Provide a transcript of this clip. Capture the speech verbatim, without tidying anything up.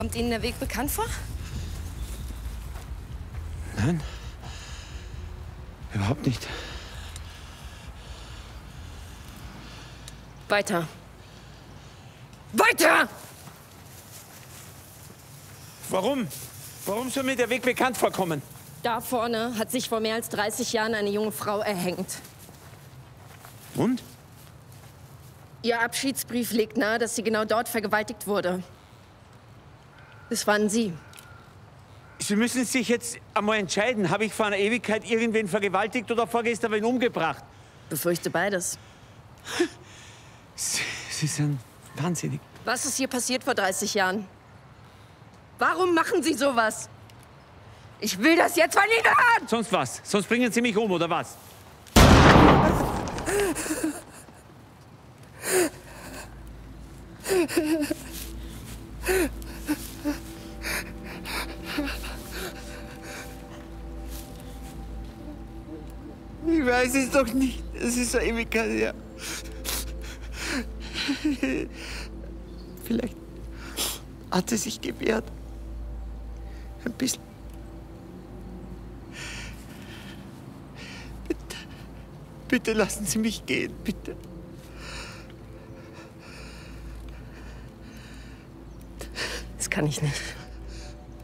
Kommt Ihnen der Weg bekannt vor? Nein. Überhaupt nicht. Weiter. Weiter! Warum? Warum soll mir der Weg bekannt vorkommen? Da vorne hat sich vor mehr als dreißig Jahren eine junge Frau erhängt. Und? Ihr Abschiedsbrief legt nahe, dass sie genau dort vergewaltigt wurde. Es waren Sie. Sie müssen sich jetzt einmal entscheiden. Habe ich vor einer Ewigkeit irgendwen vergewaltigt oder vorgestern wen umgebracht? Befürchte beides. Sie, Sie sind wahnsinnig. Was ist hier passiert vor dreißig Jahren? Warum machen Sie sowas? Ich will das jetzt von Ihnen hören! Sonst was? Sonst bringen Sie mich um, oder was? Ich weiß es doch nicht. Es ist eine Ewigkeit her. Vielleicht hat sie sich gewehrt. Ein bisschen. Bitte, bitte lassen Sie mich gehen, bitte. Das kann ich nicht.